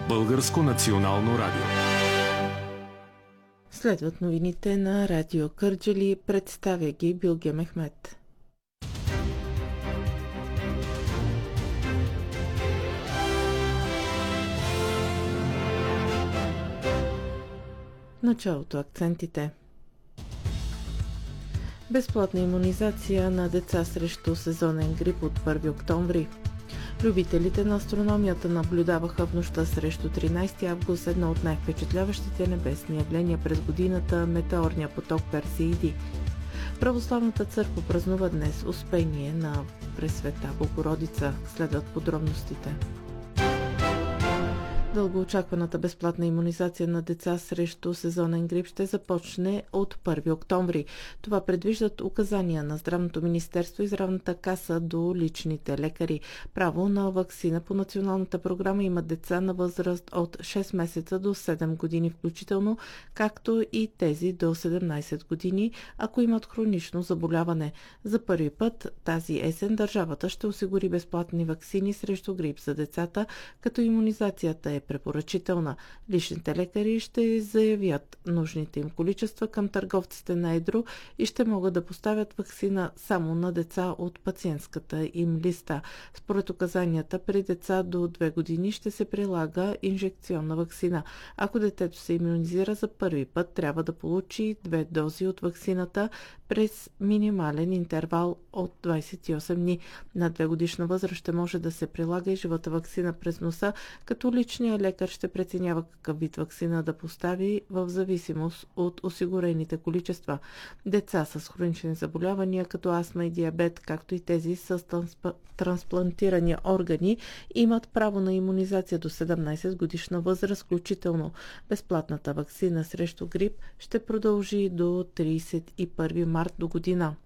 Българско национално радио. Следват новините на Радио Кърджали. Представя ги Билге Мехмет. Началото акцентите. Безплатна имунизация на деца срещу сезонен грип от 1 октомври. Любителите на астрономията наблюдаваха в нощта срещу 13 август едно от най-впечатляващите небесни явления през годината – метеорния поток Персеиди. Православната църква празнува днес Успение на Пресвета Богородица. Следват подробностите. Дългоочакваната безплатна имунизация на деца срещу сезонен грип ще започне от 1 октомври. Това предвиждат указания на Здравното министерство и Здравната каса до личните лекари. Право на ваксина по националната програма имат деца на възраст от 6 месеца до 7 години включително, както и тези до 17 години, ако имат хронично заболяване. За първи път тази есен държавата ще осигури безплатни ваксини срещу грип за децата, като имунизацията е препоръчителна. Личните лекари ще заявят нужните им количества към търговците на едро и ще могат да поставят ваксина само на деца от пациентската им листа. Според указанията, при деца до 2 години ще се прилага инжекционна ваксина. Ако детето се имунизира за първи път, трябва да получи 2 дози от ваксината през минимален интервал от 28 дни. На 2 годишна възраст ще може да се прилага и живата ваксина през носа, като личният лекар ще преценява какъв вид ваксина да постави в зависимост от осигурените количества. Деца с хронични заболявания, като астма и диабет, както и тези с трансплантирани органи, имат право на имунизация до 17 годишна възраст, включително. Безплатната ваксина срещу грип ще продължи до 31 март до година.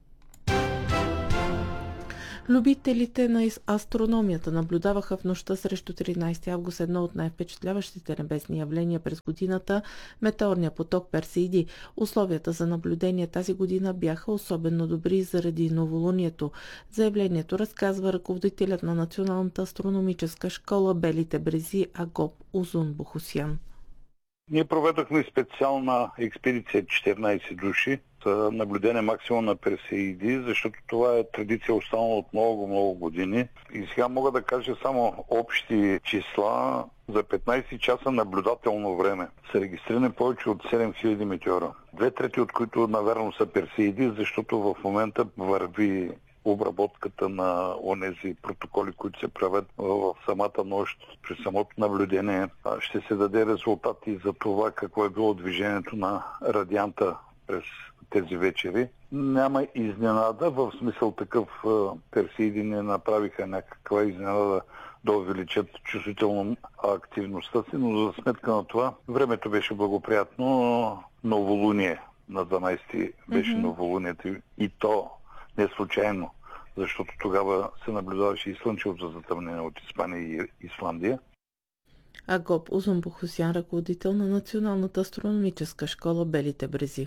Любителите на астрономията наблюдаваха в нощта срещу 13 август едно от най-впечатляващите небесни явления през годината – метеорния поток Персеиди. Условията за наблюдение тази година бяха особено добри заради новолунието. Заявлението разказва ръководителят на Националната астрономическа школа Белите брези Агоп Узун Бохусян. Ние проведохме специална експедиция 14 души за наблюдение максимум на Персеиди, защото това е традиция останала от много години. И сега мога да кажа само общи числа. За 15 часа наблюдателно време са регистрирани повече от 7000 метеора. 2/3 от които наверно са Персеиди, защото в момента върви обработката на онези протоколи, които се правят в самата нощ, при самото наблюдение. Ще се даде резултати за това какво е било движението на радианта през тези вечери. Няма изненада, в смисъл такъв Персеиди не направиха някаква изненада да увеличат чувствително активността си, но за сметка на това времето беше благоприятно. Новолуние на 12 беше новолунието и то не случайно, защото тогава се наблюдаваше и слънчевото затъмнение от Испания и Исландия. Агоп Узун Бохусян, ръководител на Националната астрономическа школа Белите брези.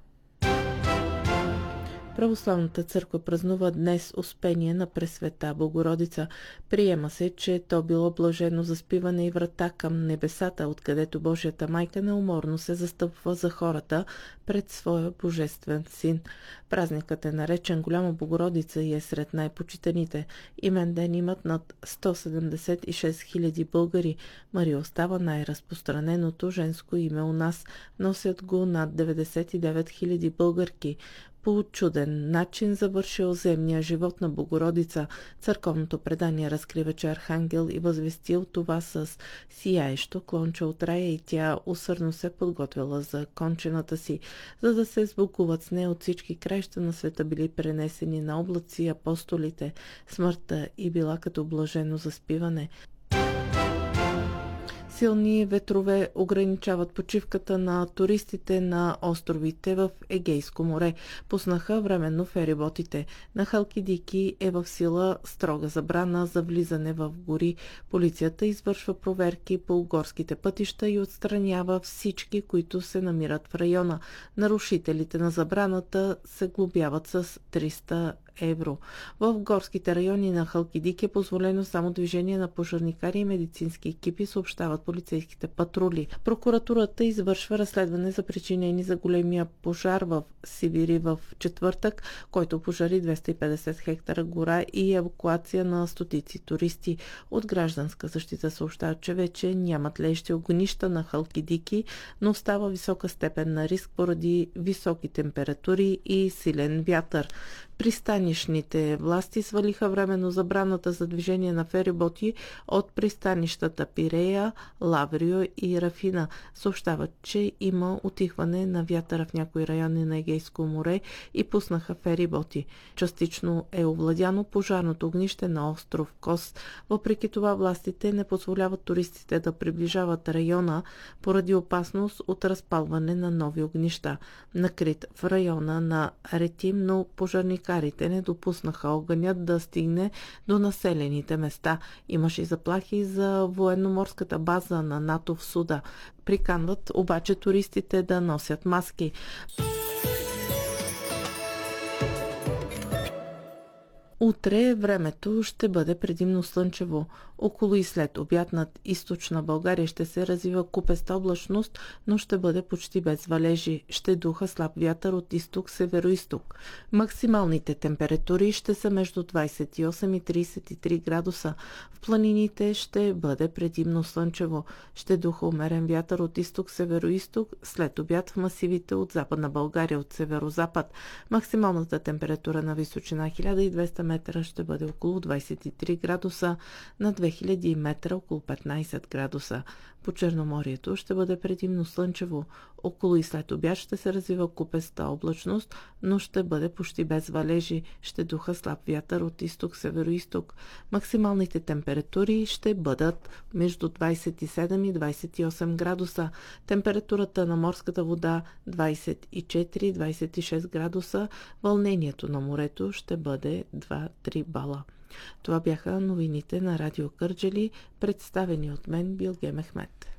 Православната църква празнува днес Успение на Пресвета Богородица. Приема се, че то било блажено заспиване и врата към небесата, откъдето Божията майка неуморно се застъпва за хората пред своя божествен син. Празникът е наречен Голяма Богородица и е сред най-почитаните. Имен ден имат над 176 000 българи. Мария остава най-разпространеното женско име у нас. Носят го над 99 000 българки. По чуден начин завършил земния живот на Богородица. Църковното предание разкрива, че Архангел и възвестил това с сияещо клонче от рая и тя усърдно се подготвила за кончената си. За да се сбогуват с нея от всички краища на света били пренесени на облаци апостолите. Смъртта и била като блажено заспиване. Силни ветрове ограничават почивката на туристите на островите в Егейско море. Пуснаха временно фериботите. На Халкидики е в сила строга забрана за влизане в гори. Полицията извършва проверки по горските пътища и отстранява всички, които се намират в района. Нарушителите на забраната се глобяват с 300 евро. В горските райони на Халкидик е позволено само движение на пожарникари и медицински екипи, съобщават полицейските патрули. Прокуратурата извършва разследване за причинени за големия пожар в Сибири в четвъртък, който пожари 250 хектара гора и евакуация на стотици туристи. От гражданска защита съобщават, че вече няма тлеещи огнища на Халкидики, но остава висока степен на риск поради високи температури и силен вятър. Пристанищните власти свалиха временно забраната за движение на фериботи от пристанищата Пирея, Лаврио и Рафина. Съобщават, че има утихване на вятъра в някои райони на Егейско море и пуснаха фериботи. Частично е овладяно пожарното огнище на остров Кос. Въпреки това властите не позволяват туристите да приближават района поради опасност от разпалване на нови огнища. Накрит в района на Ретим, но пожарникарите не допуснаха огънят да стигне до населените места. Имаше и заплахи за военноморската база на НАТО в Суда. Приканват обаче туристите да носят маски. Утре времето ще бъде предимно слънчево. Около и след обяд над източна България ще се развива купеста облачност, но ще бъде почти без валежи. Ще духа слаб вятър от изток-североизток. Максималните температури ще са между 28 и 33 градуса. В планините ще бъде предимно слънчево. Ще духа умерен вятър от изток-североизток, след обяд в масивите от западна България, от северозапад. Максималната температура на височина 1200 метра ще бъде около 23 градуса, на 2000 метра около 15 градуса. По Черноморието ще бъде предимно слънчево. Около и след обяд ще се развива купеста облачност, но ще бъде почти без валежи. Ще духа слаб вятър от изток-североизток. Максималните температури ще бъдат между 27 и 28 градуса. Температурата на морската вода 24-26 градуса. Вълнението на морето ще бъде 2-3 бала. Това бяха новините на Радио Кърджали, представени от мен Билге Мехмет.